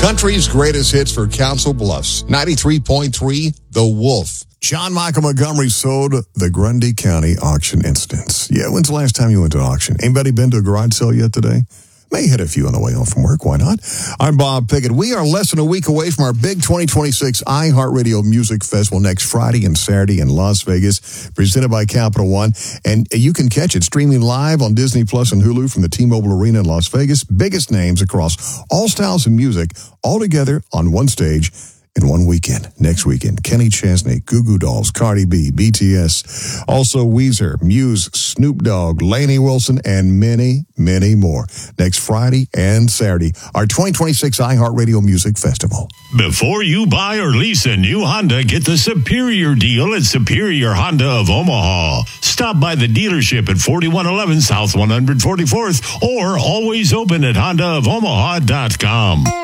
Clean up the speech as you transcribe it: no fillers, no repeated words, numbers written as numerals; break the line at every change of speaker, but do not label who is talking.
Country's greatest hits for Council Bluffs. 93.3 The Wolf.
John Michael Montgomery sold the Grundy County auction instance. Yeah, when's the last time you went to an auction? Anybody been to a garage sale yet today? May hit a few on the way home from work. Why not? I'm Bob Pickett. We are less than a week away from our big 2026 iHeartRadio Music Festival next Friday and Saturday in Las Vegas, presented by Capital One. And you can catch it streaming live on Disney Plus and Hulu from the T-Mobile Arena in Las Vegas. Biggest names across all styles of music, all together on one stage in one weekend. Next weekend, Kenny Chesney, Goo Goo Dolls, Cardi B, BTS, also Weezer, Muse, Snoop Dogg, Lainey Wilson, and many, many more. Next Friday and Saturday, our 2026 iHeartRadio Music Festival.
Before you buy or lease a new Honda, get the superior deal at Superior Honda of Omaha. Stop by the dealership at 4111 South 144th or always open at HondaofOmaha.com.